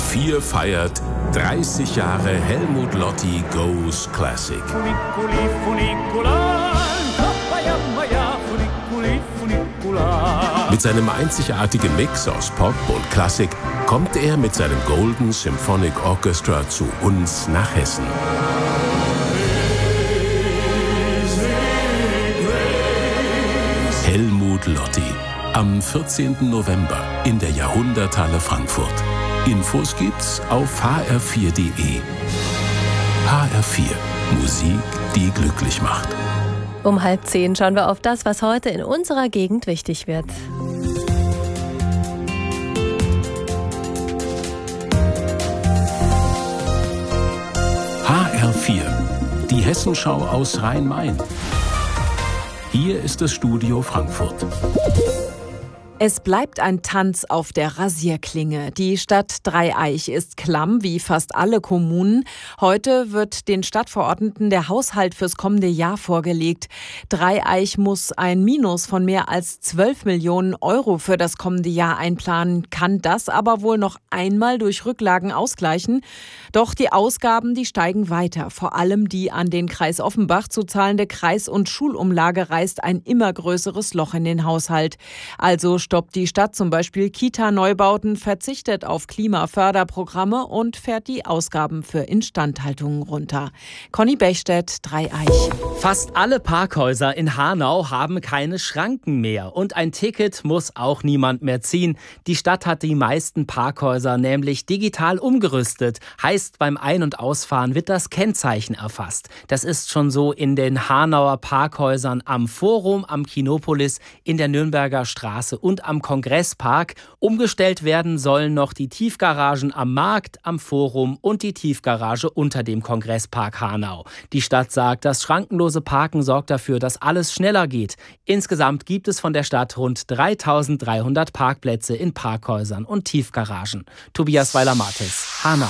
HR4 feiert 30 Jahre Helmut Lotti Goes Classic. Mit seinem einzigartigen Mix aus Pop und Klassik kommt er mit seinem Golden Symphonic Orchestra zu uns nach Hessen. Helmut Lotti am 14. November in der Jahrhunderthalle Frankfurt. Infos gibt's auf hr4.de. HR4 – Musik, die glücklich macht. Um 9:30 schauen wir auf das, was heute in unserer Gegend wichtig wird. HR4 – die Hessenschau aus Rhein-Main. Hier ist das Studio Frankfurt. Es bleibt ein Tanz auf der Rasierklinge. Die Stadt Dreieich ist klamm, wie fast alle Kommunen. Heute wird den Stadtverordneten der Haushalt fürs kommende Jahr vorgelegt. Dreieich muss ein Minus von mehr als 12 Millionen Euro für das kommende Jahr einplanen, kann das aber wohl noch einmal durch Rücklagen ausgleichen. Doch die Ausgaben, die steigen weiter. Vor allem die an den Kreis Offenbach zu zahlende Kreis- und Schulumlage reißt ein immer größeres Loch in den Haushalt. Also stoppt die Stadt zum Beispiel Kita-Neubauten, verzichtet auf Klimaförderprogramme und fährt die Ausgaben für Instandhaltungen runter. Conny Bechstedt, Dreieich. Fast alle Parkhäuser in Hanau haben keine Schranken mehr. Und ein Ticket muss auch niemand mehr ziehen. Die Stadt hat die meisten Parkhäuser nämlich digital umgerüstet. Heißt, beim Ein- und Ausfahren wird das Kennzeichen erfasst. Das ist schon so in den Hanauer Parkhäusern am Forum, am Kinopolis, in der Nürnberger Straße und am Kongresspark. Umgestellt werden sollen noch die Tiefgaragen am Markt, am Forum und die Tiefgarage unter dem Kongresspark Hanau. Die Stadt sagt, das schrankenlose Parken sorgt dafür, dass alles schneller geht. Insgesamt gibt es von der Stadt rund 3.300 Parkplätze in Parkhäusern und Tiefgaragen. Tobias Weiler-Martes, Hanau.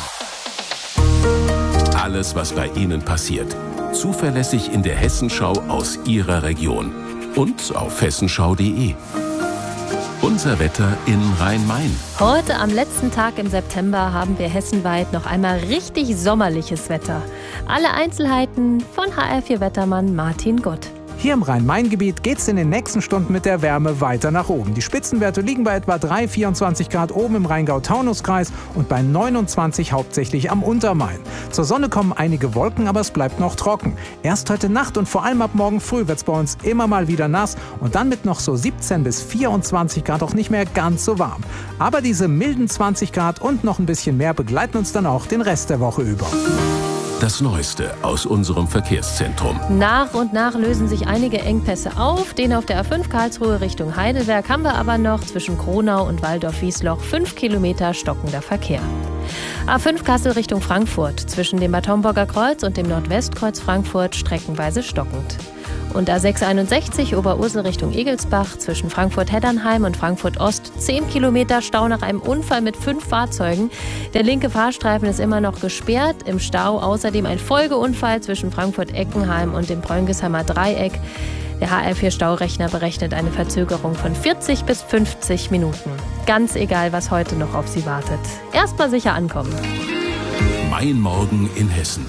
Alles, was bei Ihnen passiert. Zuverlässig in der Hessenschau aus Ihrer Region. Und auf hessenschau.de. Unser Wetter in Rhein-Main. Heute am letzten Tag im September haben wir hessenweit noch einmal richtig sommerliches Wetter. Alle Einzelheiten von HR4-Wettermann Martin Gott. Hier im Rhein-Main-Gebiet geht es in den nächsten Stunden mit der Wärme weiter nach oben. Die Spitzenwerte liegen bei etwa 24 Grad oben im Rheingau-Taunus-Kreis und bei 29 hauptsächlich am Untermain. Zur Sonne kommen einige Wolken, aber es bleibt noch trocken. Erst heute Nacht und vor allem ab morgen früh wird es bei uns immer mal wieder nass und dann mit noch so 17 bis 24 Grad auch nicht mehr ganz so warm. Aber diese milden 20 Grad und noch ein bisschen mehr begleiten uns dann auch den Rest der Woche über. Das Neueste aus unserem Verkehrszentrum. Nach und nach lösen sich einige Engpässe auf. Den auf der A5 Karlsruhe Richtung Heidelberg haben wir aber noch zwischen Kronau und Waldorf-Wiesloch 5 Kilometer stockender Verkehr. A5 Kassel Richtung Frankfurt zwischen dem Bad Homburger Kreuz und dem Nordwestkreuz Frankfurt streckenweise stockend. Und A661 Oberursel Richtung Egelsbach zwischen Frankfurt-Heddernheim und Frankfurt-Ost 10 Kilometer Stau nach einem Unfall mit 5 Fahrzeugen. Der linke Fahrstreifen ist immer noch gesperrt. Im Stau außerdem ein Folgeunfall zwischen Frankfurt-Eckenheim und dem Preungesheimer Dreieck. Der HR4-Staurechner berechnet eine Verzögerung von 40 bis 50 Minuten. Ganz egal, was heute noch auf Sie wartet. Erstmal sicher ankommen. Mein Morgen in Hessen.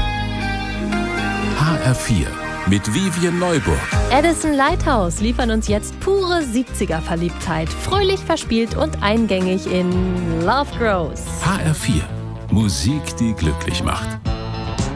HR4 mit Vivian Neuburg. Edison Lighthouse liefern uns jetzt pure 70er-Verliebtheit. Fröhlich verspielt und eingängig in Love Grows. HR4 – Musik, die glücklich macht.